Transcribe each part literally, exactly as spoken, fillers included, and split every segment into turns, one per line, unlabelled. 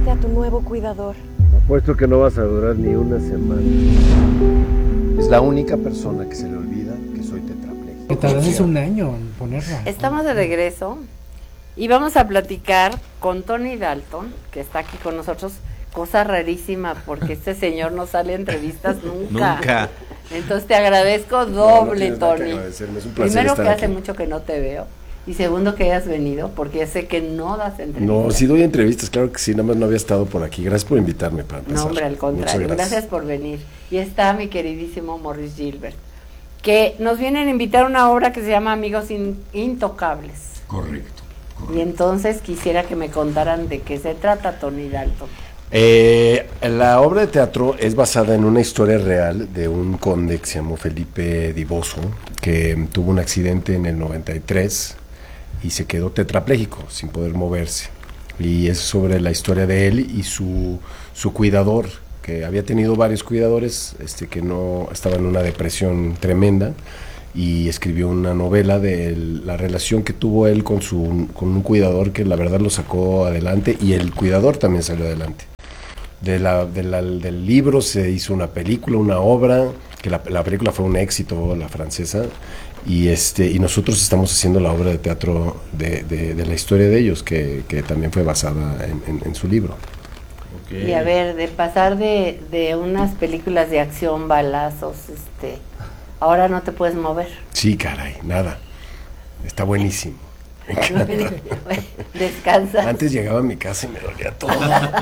encontraste a tu nuevo cuidador?
Apuesto que no vas a durar ni una semana. Es la única persona que se le olvida que soy tetrapléjico.
Que tardaste un año en ponerla.
Estamos de regreso y vamos a platicar con Tony Dalton, que está aquí con nosotros. Cosa rarísima, porque este señor no sale a entrevistas nunca.
Nunca.
Entonces te agradezco doble,
no, no Tony.
que
es un
Primero que hace
aquí.
mucho que no te veo. Y segundo que hayas venido, porque ya sé que no das entrevistas.
No, sí doy entrevistas, claro que sí, nada más no había estado por aquí. Gracias por invitarme para empezar.
No, hombre, al contrario,
gracias.
gracias por venir. Y está mi queridísimo Maurice Gilbert, que nos vienen a invitar a una obra que se llama Amigos In- Intocables.
Correcto, correcto.
Y entonces quisiera que me contaran de qué se trata, Tony Dalton.
Eh, la obra de teatro es basada en una historia real de un conde que se llamó Felipe Di Bosso, que tuvo un accidente en el noventa y tres y se quedó tetrapléjico, sin poder moverse. Y es sobre la historia de él y su, su cuidador, que había tenido varios cuidadores, este, que no estaba en una depresión tremenda, y escribió una novela de el, la relación que tuvo él con, su, con un cuidador que la verdad lo sacó adelante, y el cuidador también salió adelante. De la, de la, del libro se hizo una película, una obra, que la, la película fue un éxito, la francesa, y este y nosotros estamos haciendo la obra de teatro de, de, de la historia de ellos, que, que también fue basada en, en, en su libro.
Okay. Y a ver, de pasar de, de unas películas de acción, balazos, este, ahora no te puedes mover.
Sí, caray, nada, está buenísimo.
Descansa.
Antes llegaba a mi casa y me dolía todo.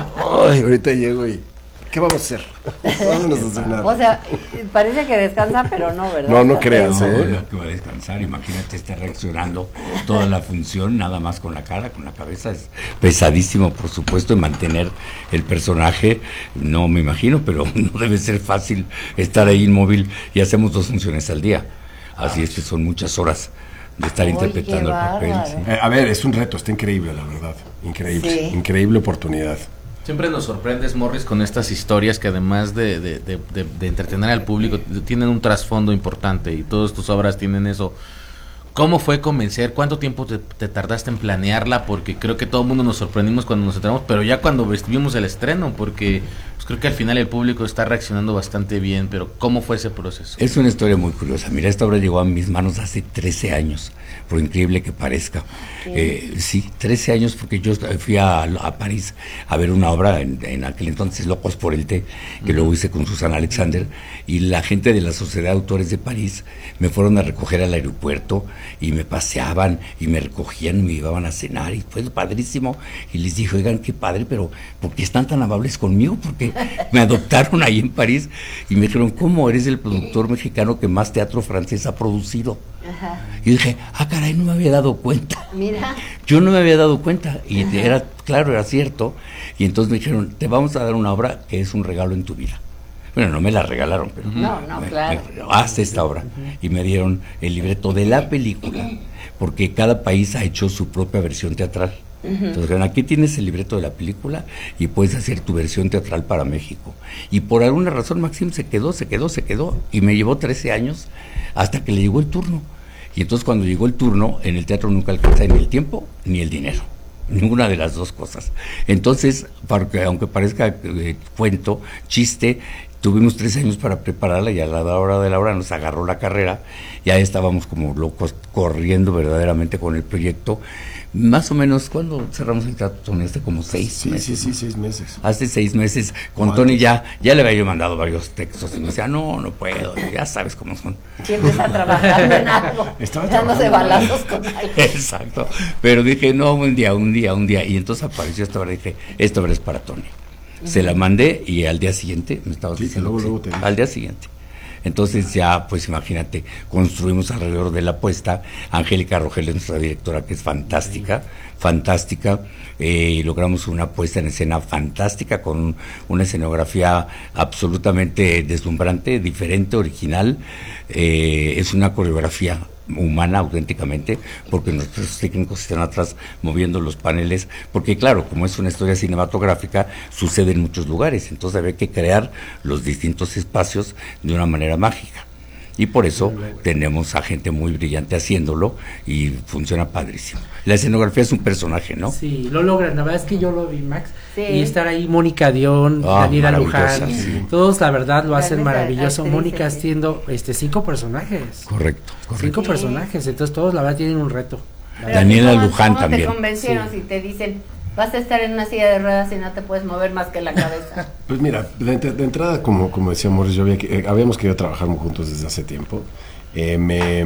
Ay, ahorita llego y ¿qué vamos a hacer? Vámonos a hacer nada.
O sea, parece que descansa, pero no, ¿verdad?
No, no creas,
no,
¿eh?
No, que va a descansar, imagínate, está reaccionando toda la función, nada más con la cara, con la cabeza, es pesadísimo, por supuesto, mantener el personaje, no me imagino, pero no debe ser fácil estar ahí inmóvil, y hacemos dos funciones al día, así es que son muchas horas de estar Oy, interpretando el papel. Sí.
Eh, a ver, es un reto, está increíble, la verdad, increíble, sí. Increíble oportunidad.
Siempre nos sorprendes, Morris, con estas historias que además de, de, de, de, de entretener al público, tienen un trasfondo importante, y todas tus obras tienen eso. ¿Cómo fue convencer? ¿Cuánto tiempo te, te tardaste en planearla? Porque creo que todo el mundo nos sorprendimos cuando nos enteramos, pero ya cuando vimos el estreno, porque pues creo que al final el público está reaccionando bastante bien, pero ¿cómo fue ese proceso?
Es una historia muy curiosa. Mira, esta obra llegó a mis manos hace trece años, por increíble que parezca. Sí, eh, sí trece años, porque yo fui a, a París a ver una obra en, en aquel entonces, Locos por el Té, que uh-huh. luego hice con Susana Alexander, y la gente de la Sociedad de Autores de París me fueron a recoger al aeropuerto y me paseaban y me recogían y me llevaban a cenar, y fue padrísimo. Y les dije, oigan, qué padre, pero ¿por qué están tan amables conmigo? Porque me adoptaron ahí en París y me dijeron, ¿cómo eres el productor mexicano que más teatro francés ha producido? Ajá. Y dije, ah, caray, no me había dado cuenta.
Mira.
Yo no me había dado cuenta, y Ajá. era, claro, era cierto. Y entonces me dijeron, te vamos a dar una obra que es un regalo en tu vida. Bueno, no me la regalaron, pero
no, no,
me,
claro.
Me, haz esta obra. Y me dieron el libreto de la película, porque cada país ha hecho su propia versión teatral. Uh-huh. Entonces, aquí tienes el libreto de la película y puedes hacer tu versión teatral para México. Y por alguna razón Maxim se quedó, se quedó, se quedó, y me llevó trece años hasta que le llegó el turno. Y entonces cuando llegó el turno, en el teatro nunca alcanza ni el tiempo ni el dinero. Ninguna de las dos cosas. Entonces, porque, aunque parezca eh, cuento, chiste, tuvimos tres años para prepararla, y a la hora de la hora nos agarró la carrera. Ya estábamos como locos corriendo verdaderamente con el proyecto. Más o menos, ¿cuándo cerramos el trato, Tony? Hace como seis
sí,
meses.
Sí, sí, seis meses.
Hace seis meses. Con Tony ya, ya le había yo mandado varios textos y me decía, no, no puedo, ya sabes cómo son.
Siempre está trabajando en algo.
Estaba
dándose balazos con algo.
Exacto. Pero dije, no, un día, un día, un día. Y entonces apareció esta obra y dije, esta obra es para Tony. Uh-huh. Se la mandé y al día siguiente me estaba
sí,
diciendo.
Luego, luego te
al día siguiente. Entonces ya, pues imagínate, construimos alrededor de la puesta. Angélica Rogelio, nuestra directora, que es fantástica, fantástica, eh, y logramos una puesta en escena fantástica, con una escenografía absolutamente deslumbrante, diferente, original. Eh, es una coreografía humana auténticamente, porque nuestros técnicos están atrás moviendo los paneles, porque claro, como es una historia cinematográfica, sucede en muchos lugares, entonces había que crear los distintos espacios de una manera mágica. Y por eso tenemos a gente muy brillante haciéndolo y funciona padrísimo. La escenografía es un personaje, ¿no?
Sí, lo logran. La verdad es que yo lo vi, Max.
Sí.
Y estar ahí, Mónica Dion,
Ah,
Daniela
maravillosa,
Luján,
sí.
todos la verdad lo hacen
Grandes
maravilloso.
actrices,
Mónica
sí.
haciendo este cinco personajes.
Correcto, correcto.
Cinco
Sí.
personajes, entonces todos la verdad tienen un reto.
Pero
Daniela
¿cómo-
Luján
¿cómo
también.
te convencieron
Sí.
si te dicen, vas a estar en una silla de ruedas y no te puedes mover más que la cabeza?
Pues mira, de, de- de entrada, como, como decía Morris, yo había, que- eh, habíamos querido trabajar juntos desde hace tiempo. Eh, me,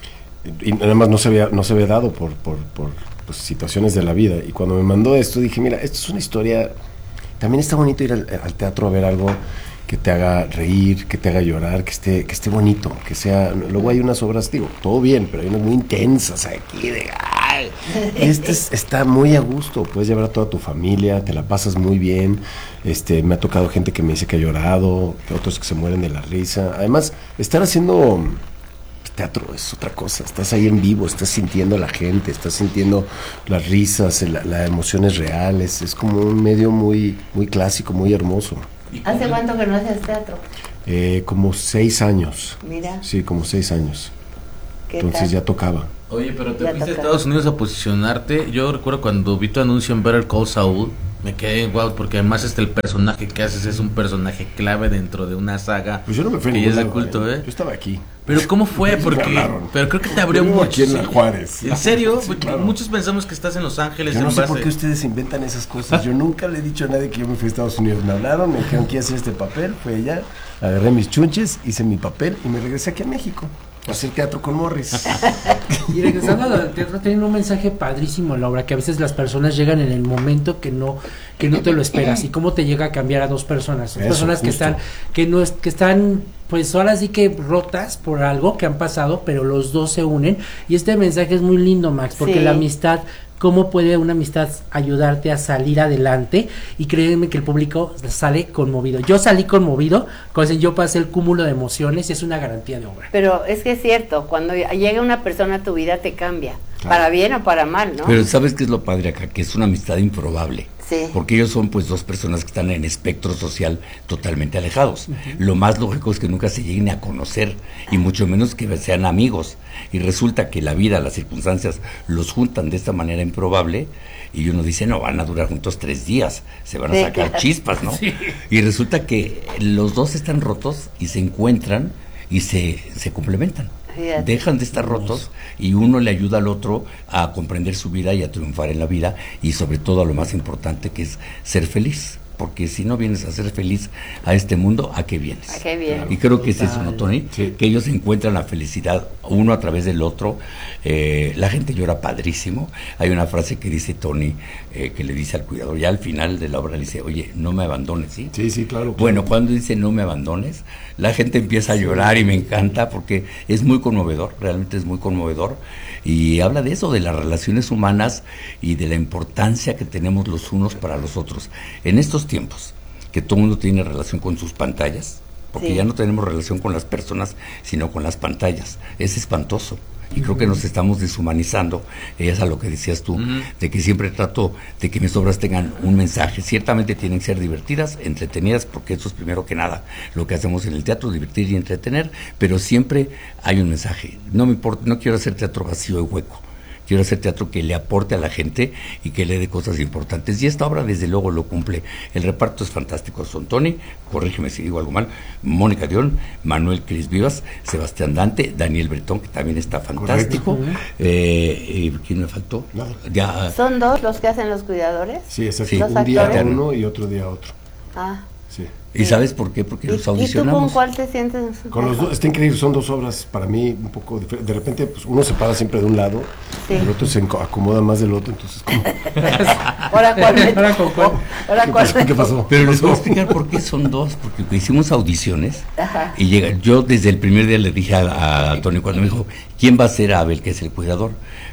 y nada más no se había, no se había dado por, por, por pues, situaciones de la vida. Y cuando me mandó esto, dije, mira, esto es una historia. También está bonito ir al, al teatro a ver algo que te haga reír, que te haga llorar, que esté, que esté bonito, que sea. Luego hay unas obras, digo, todo bien, pero hay unas muy intensas aquí de. ¡Ay! Este es- está muy a gusto, puedes llevar a toda tu familia, te la pasas muy bien. Este, me ha tocado gente que me dice que ha llorado, que otros que se mueren de la risa. Además, estar haciendo teatro es otra cosa, estás ahí en vivo, estás sintiendo a la gente, estás sintiendo las risas, la- las emociones reales, es como un medio muy, muy clásico, muy hermoso.
¿Hace cuánto que no haces teatro?
Eh, como seis años,
Mira,
sí, como seis años,
¿qué
entonces
tal?
ya tocaba.
Oye, pero te
Ya
fuiste a
toca.
Estados Unidos a posicionarte. Yo recuerdo cuando vi tu anuncio en Better Call Saul, me quedé wow, porque además este el personaje que haces es un personaje clave dentro de una saga
Pues yo no me fui a
que ya
ningún
es de
lado,
culto,
¿eh?
¿eh?
Yo estaba aquí.
Pero ¿cómo fue?
Me
Porque
hablaron.
pero creo que te abrió
Yo vivo
mucho.
aquí en la Juárez.
¿En serio?
Sí,
Porque
claro.
muchos pensamos que estás en Los Ángeles
Yo
en
no sé
base.
por qué ustedes inventan esas cosas. Yo nunca le he dicho a nadie que yo me fui a Estados Unidos. Me hablaron, me dijeron que iba a hacer este papel, fue allá, agarré mis chunches, hice mi papel y me regresé aquí a México a hacer teatro con Morris.
Y regresando al teatro, tienen un mensaje padrísimo en la obra, que a veces las personas llegan en el momento que no que no te lo esperas, y cómo te llega a cambiar a dos personas, dos
Eso,
personas que
justo.
están que no es, que están pues ahora sí que rotas por algo que han pasado, pero los dos se unen, y este mensaje es muy lindo, Max, porque
Sí.
la amistad, cómo puede una amistad ayudarte a salir adelante, y créeme que el público sale conmovido. Yo salí conmovido, cuando yo pasé el cúmulo de emociones, y es una garantía de obra.
Pero es que es cierto, cuando llega una persona a tu vida te cambia,
Claro.
para bien o para mal, ¿no?
Pero ¿sabes qué es lo padre acá? Que es una amistad improbable.
Sí.
Porque ellos son pues dos personas que están en espectro social totalmente alejados. Lo más lógico es que nunca se lleguen a conocer y mucho menos que sean amigos. Y resulta que la vida, las circunstancias los juntan de esta manera improbable y uno dice, no, van a durar juntos tres días, se van a
Sí,
sacar
claro.
chispas, ¿no? Y resulta que los dos están rotos y se encuentran y se, se complementan.
Fíjate.
Dejan de estar rotos y uno le ayuda al otro a comprender su vida y a triunfar en la vida y sobre todo a lo más importante que es ser feliz, porque si no vienes a ser feliz a este mundo, ¿a qué vienes?
¿A qué vienes?
Y creo que es eso, ¿no, Tony?
Sí.
Que ellos encuentran la felicidad uno a través del otro. Eh, la gente llora padrísimo. Hay una frase que dice Tony, eh, que le dice al cuidador, ya al final de la obra le dice, oye, no me abandones, ¿sí?
Sí, sí, claro.
Bueno, cuando dice no me abandones, la gente empieza a llorar y me encanta porque es muy conmovedor, realmente es muy conmovedor y habla de eso, de las relaciones humanas y de la importancia que tenemos los unos para los otros. En estos tiempos, que todo el mundo tiene relación con sus pantallas, porque
Sí.
ya no tenemos relación con las personas, sino con las pantallas, es espantoso. Y creo que nos estamos deshumanizando, es a lo que decías tú,
Ujú.
de que siempre trato de que mis obras tengan un mensaje. Ciertamente tienen que ser divertidas, entretenidas, porque eso es primero que nada lo que hacemos en el teatro, divertir y entretener, pero siempre hay un mensaje. No me importa, no quiero hacer teatro vacío y hueco. Quiero hacer teatro que le aporte a la gente y que le dé cosas importantes. Y esta obra, desde luego, lo cumple. El reparto es fantástico. Son Tony, corrígeme si digo algo mal, Mónica Dion, Manuel Cris Vivas, Sebastián Dante, Daniel Bretón, que también está fantástico. Eh, ¿y ¿Quién me faltó?
Nada.
Ya,
¿Son dos los que hacen los cuidadores?
Sí, exacto.
Sí.
Un día
¿Los actores?
uno y otro día otro.
Ah.
Sí.
¿y sabes por qué? Porque
¿Y,
los
¿Y tú con
audicionamos.
cuál te sientes?
Con los dos, está increíble, son dos obras para mí un poco diferentes. De repente, pues uno se para siempre de un lado,
Sí.
el otro se enco- acomoda más del otro, entonces, ¿cómo?
¿Ahora cuál me
Ahora con cuál.
tocó? ¿Ahora
¿Qué
cuál
pasó?
me
¿Qué pasó?
Pero les voy a explicar por qué son dos, porque hicimos audiciones
Ajá.
y llega, yo desde el primer día le dije a, a Tony cuando me dijo, ¿quién va a ser Abel, que es el cuidador?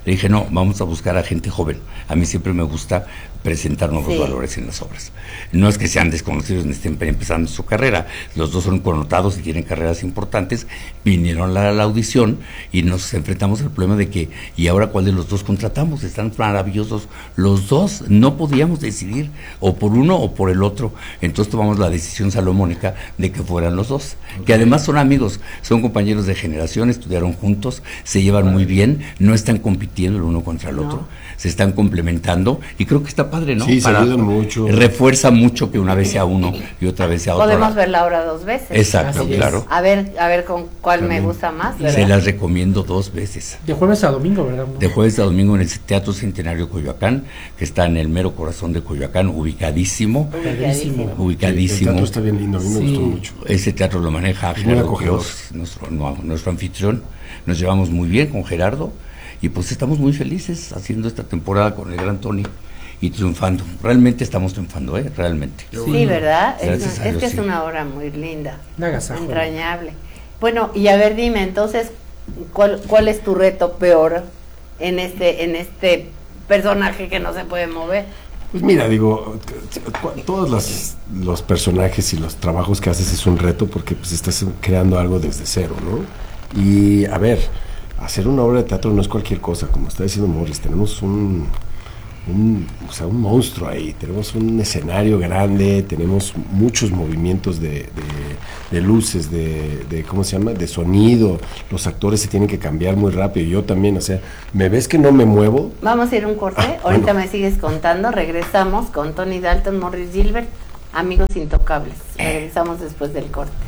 Le dije, no, vamos a buscar a gente joven. A mí siempre me gusta presentar nuevos
Sí.
valores en las obras. No es que sean desconocidos ni estén empezando su carrera, los dos son connotados y tienen carreras importantes, vinieron a la, a la audición y nos enfrentamos al problema de que, ¿y ahora cuál de los dos contratamos? Están maravillosos los dos, no podíamos decidir o por uno o por el otro, entonces tomamos la decisión salomónica de que fueran los dos, que además son amigos, son compañeros de generación, estudiaron juntos, se llevan muy bien, no están compitiendo el uno contra el
No.
otro, se están complementando y creo que está padre, ¿no?
Sí, se ayudan mucho.
Refuerza mucho que una vez sea uno y otra vez sea otro.
Podemos ver la obra dos veces.
Exacto,
Así es.
claro.
A ver, a ver con cuál
También.
me gusta más, ¿verdad?
Se las recomiendo dos veces.
De jueves a domingo, ¿verdad?
De jueves a domingo en el Teatro Centenario Coyoacán, que está en el mero corazón de Coyoacán, ubicadísimo,
Ubicadísimo.
El
ubicadísimo.
teatro está bien lindo, a mí me
Sí.
gustó mucho.
Ese teatro lo maneja
muy
Gerardo
acogedor.
Quiroz, nuestro, no, nuestro anfitrión. Nos llevamos muy bien con Gerardo y pues estamos muy felices haciendo esta temporada con el gran Tony y triunfando. Realmente estamos triunfando, ¿eh? Realmente.
Sí, ¿verdad? Es,
Gracias
una-
a
es
Dios,
que es
sí.
una obra muy linda,
Un agasajo.
entrañable. Bueno, y a ver, dime, entonces, ¿cuál, cuál es tu reto peor en este, en este personaje que no se puede mover?
Pues mira, digo, t- t- cu- todos las- los personajes y los trabajos que haces es un reto porque pues estás creando algo desde cero, ¿no? Y a ver, hacer una obra de teatro no es cualquier cosa, como está diciendo Morris, tenemos un, un, o sea, un monstruo ahí, tenemos un escenario grande, tenemos muchos movimientos de, de- de luces, de, de, ¿cómo se llama?, de sonido, los actores se tienen que cambiar muy rápido, yo también, o sea, ¿me ves que no me muevo?
Vamos a ir a un corte,
Ah,
ahorita
bueno.
me sigues contando, regresamos con Tony Dalton, Morris Gilbert, amigos intocables. Regresamos después del corte.